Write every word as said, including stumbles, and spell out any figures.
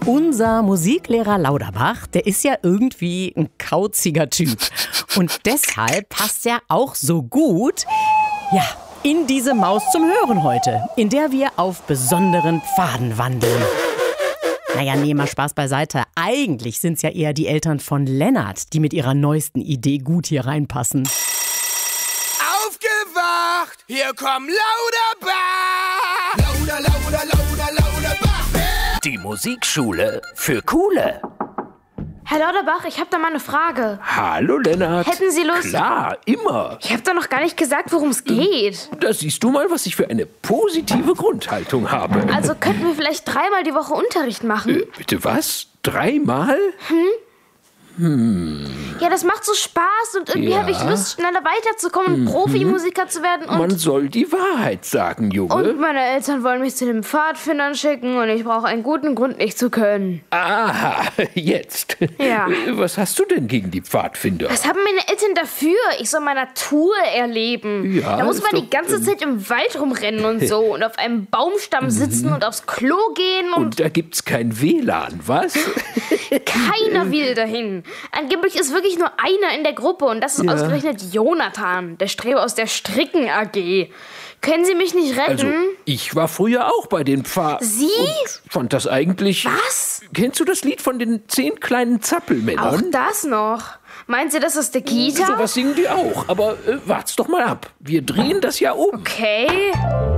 Unser Musiklehrer Lauterbach, der ist ja irgendwie ein kauziger Typ. Und deshalb passt er auch so gut, ja, in diese Maus zum Hören heute, in der wir auf besonderen Pfaden wandeln. Naja, nee, mal Spaß beiseite. Eigentlich sind es ja eher die Eltern von Lennart, die mit ihrer neuesten Idee gut hier reinpassen. Aufgewacht! Hier kommt Lauterbach! Lauter, lauter, lauter, Lauterbach! Die Musikschule für Coole. Herr Lauterbach, ich habe da mal eine Frage. Hallo, Lennart. Hätten Sie Lust? Klar, immer. Ich habe doch noch gar nicht gesagt, worum es geht. Da siehst du mal, was ich für eine positive Grundhaltung habe. Also könnten wir vielleicht dreimal die Woche Unterricht machen? Äh, bitte was? Dreimal? Hm? Hm. Ja, das macht so Spaß und irgendwie Ja. habe ich Lust, schneller weiterzukommen und Mhm. Profimusiker zu werden. Und, Man soll die Wahrheit sagen, Junge. und meine Eltern wollen mich zu den Pfadfindern schicken und ich brauche einen guten Grund, nicht zu können. Aha, jetzt. Ja. Was hast du denn gegen die Pfadfinder? Was haben meine Eltern dafür? Ich soll mal Natur erleben. Ja, da muss ist man doch, die ganze ähm, Zeit im Wald rumrennen und so und auf einem Baumstamm sitzen und aufs Klo gehen und, Und da gibt's kein W L A N, was? keiner will dahin. Angeblich ist wirklich nur einer in der Gruppe und das ist Ja. ausgerechnet Jonathan, der Streber aus der Stricken-A G. Können Sie mich nicht retten? Also, ich war früher auch bei den Pfad... Sie? Und fand das eigentlich... Was? Kennst du das Lied von den zehn kleinen Zappelmännern? Auch das noch? Meint sie das aus der Kita? Sowas singen die auch. Aber äh, wart's doch mal ab. Wir drehen das ja um. Okay.